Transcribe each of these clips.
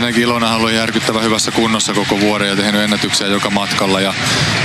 ensinnäkin Ilonahan oli järkyttävän hyvässä kunnossa koko vuoden ja tehnyt ennätyksiä joka matkalla. Ja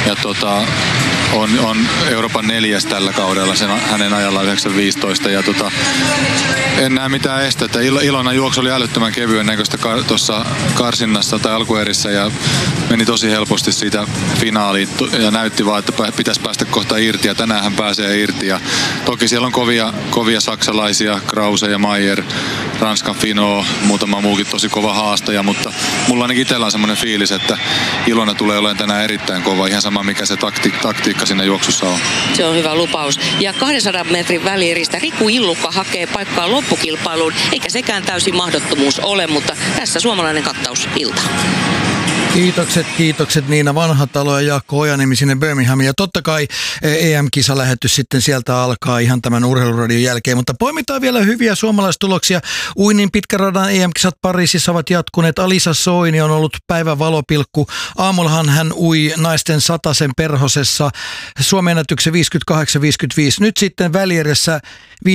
on Euroopan 4. tällä kaudella sen hänen ajallaan 9.15. Ja en näe mitään estettä. Ilonan juoksu oli älyttömän kevyen näköistä tuossa karsinnassa tai alkuerissä ja meni tosi helposti siitä finaaliin ja näytti vaan, että pitäisi päästä kohta irti ja tänään hän pääsee irti. Ja toki siellä on kovia saksalaisia, Krause ja Maier, Ranskan Finot, muutama muukin tosi kova haastaja, mutta mulla ainakin itsellä on semmoinen fiilis, että Ilona tulee olemaan tänään erittäin kova, ihan sama mikä se taktiikka siinä juoksussa on. Se on hyvä lupaus. Ja 200 metrin välieristä Riku Illukka hakee paikkaa loppukilpailuun, eikä sekään täysin mahdottomuus ole, mutta tässä suomalainen kattausilta. Kiitokset Niina Vanhatalo ja Jaakko Ojaniemi sinne Birminghamiin. Ja totta kai EM-kisalähetys sitten sieltä alkaa ihan tämän urheiluradion jälkeen. Mutta poimitaan vielä hyviä suomalaistuloksia. Uinnin pitkäradan EM-kisat Pariisissa ovat jatkuneet. Alisa Soini on ollut päivän valopilkku. Aamullahan hän ui naisten 100 perhosessa Suomen ennätyksen 58-55. Nyt sitten välierissä 58-56,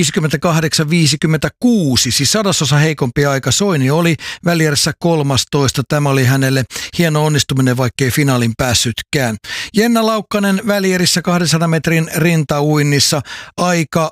siis 100% heikompi aika. Soini oli välierissä 13. Tämä oli hänelle hieno onnistuminen, vaikkei finaalin päässytkään. Jenna Laukkanen välierissä 200 metrin rintauinnissa aika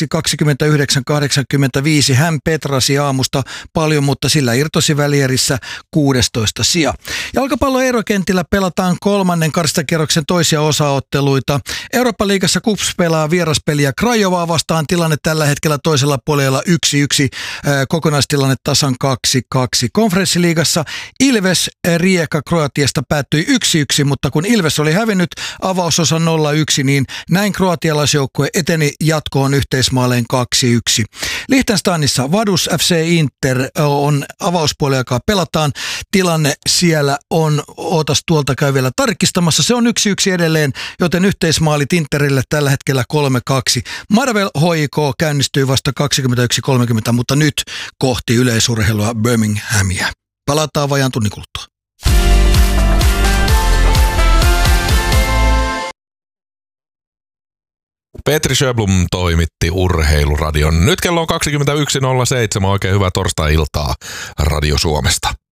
2.29.85. Hän petrasi aamusta paljon, mutta sillä irtosi välierissä 16 sija. Jalkapallon Eurokentillä pelataan 3. karstakierroksen toisia osaotteluita. Eurooppa-liigassa KuPS pelaa vieraspeliä Craiovaa vastaan. Tilanne tällä hetkellä toisella puolella 1-1. Kokonaistilanne tasan 2-2. Konferenssiliigassa Ilves Rijeka Kroatiasta päättyi 1-1, mutta kun Ilves oli hävinnyt avausosa 0-1, niin näin kroatialaisjoukkue eteni jatkoon yhteismaaleen 2-1. Liechtensteinissa Vaduz FC Inter on avauspuoli, joka pelataan. Tilanne siellä on, ootas tuolta käy vielä tarkistamassa, se on 1-1 edelleen, joten yhteismaalit Interille tällä hetkellä 3-2. Marvel HJK käynnistyy vasta 21.30, mutta nyt kohti yleisurheilua Birminghamia. Palataan vajaan tunnin kuluttua. Petri Sjöblom toimitti Urheiluradion. Nyt kello on 21.07. Oikein hyvää torstai-iltaa Radio Suomesta.